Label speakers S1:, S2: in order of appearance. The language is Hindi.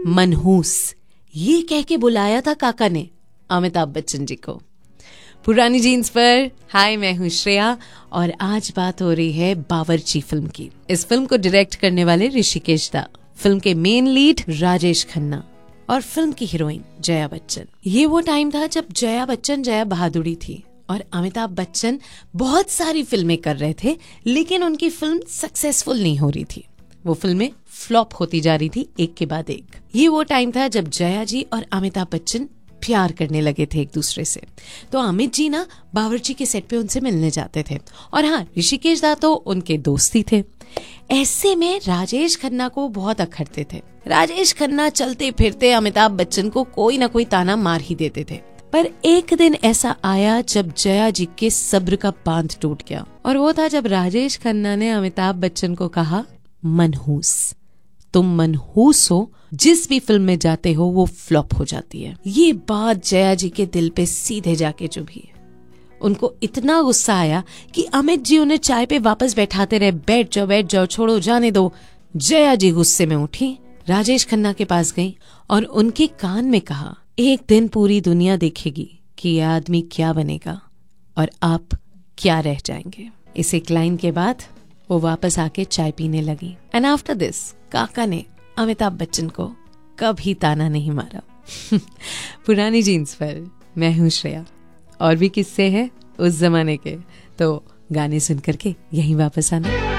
S1: मनहूस, ये कह के बुलाया था काका ने अमिताभ बच्चन जी को। पुरानी जीन्स पर हाय, मैं हूँ श्रेया और आज बात हो रही है बावर्ची फिल्म की। इस फिल्म को डायरेक्ट करने वाले ऋषिकेश दा, फिल्म के मेन लीड राजेश खन्ना और फिल्म की हीरोइन जया बच्चन। ये वो टाइम था जब जया बच्चन जया बहादुरी थी और अमिताभ बच्चन बहुत सारी फिल्में कर रहे थे, लेकिन उनकी फिल्म सक्सेसफुल नहीं हो रही थी। वो फिल्में फ्लॉप होती जा रही थी एक के बाद एक। ये वो टाइम था जब जया जी और अमिताभ बच्चन प्यार करने लगे थे एक दूसरे से। तो अमित जी ना बावर्ची के सेट पे उनसे मिलने जाते थे और हाँ, ऋषिकेश दा तो उनके दोस्त ही थे। ऐसे में राजेश खन्ना को बहुत अखरते थे। राजेश खन्ना चलते फिरते अमिताभ बच्चन को कोई ना कोई ताना मार ही देते थे। पर एक दिन ऐसा आया जब जया जी के सब्र का बांध टूट गया और वो था जब राजेश खन्ना ने अमिताभ बच्चन को कहा, मनहूस, तुम मनहूस हो, जिस भी फिल्म में जाते हो वो फ्लॉप हो जाती है। ये बात जया जी के दिल पे सीधे जाके चुभी। उनको इतना गुस्सा आया कि अमित जी उन्हें चाय पे वापस बैठाते रहे, बैठ जाओ, छोड़ो, जाने दो। जया जी गुस्से में उठी, राजेश खन्ना के पास गई और उनके कान में कहा, एक दिन पूरी दुनिया देखेगी कि यह आदमी क्या बनेगा और आप क्या रह जाएंगे। इस एक लाइन के बाद वो वापस आके चाय पीने लगी। एंड आफ्टर दिस काका ने अमिताभ बच्चन को कभी ताना नहीं मारा। पुरानी जीन्स पर मैं हूँ श्रेया। और भी किस्से हैं उस जमाने के, तो गाने सुन करके यहीं वापस आना।